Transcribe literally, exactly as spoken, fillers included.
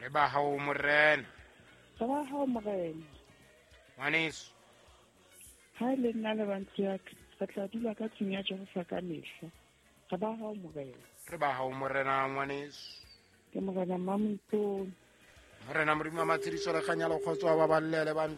re ba hao morena. Re ba hao morena. Ngwaneso. Ha le nna le bantsi ya ka, re tla dula ka tlung ya Jehova ka mehla. Re ba hao morena. Re ba hao morena ngwaneso. Ke morena Mamotoni. Morena Modimo wa Matshidiso le kganya le kgotso wa ba ballele ba